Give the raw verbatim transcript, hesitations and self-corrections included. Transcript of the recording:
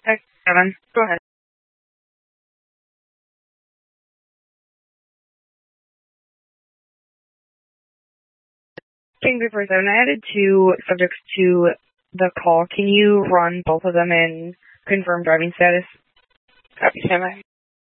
Hi, Kevin. Go ahead. King Before Seven, I added two subjects to the call. Can you run both of them and confirm driving status? Copy, Sam.